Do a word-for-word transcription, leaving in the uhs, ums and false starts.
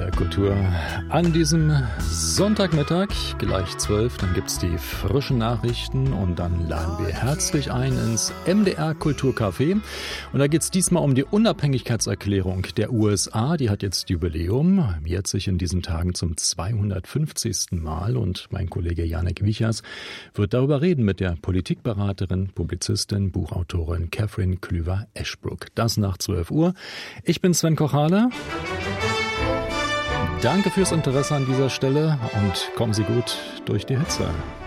R Kultur an diesem Sonntagmittag, gleich zwölf, dann gibt's die frischen Nachrichten und dann laden wir herzlich ein ins M D R Kulturcafé. Und da geht's diesmal um die Unabhängigkeitserklärung der U S A. Die hat jetzt Jubiläum, jährt sich in diesen Tagen zum zweihundertfünfzigsten Mal. Und mein Kollege Janek Wichers wird darüber reden mit der Politikberaterin, Publizistin, Buchautorin Catherine Klüver-Ashbrook. Das nach zwölf Uhr. Ich bin Sven Kochale. Danke fürs Interesse an dieser Stelle und kommen Sie gut durch die Hitze.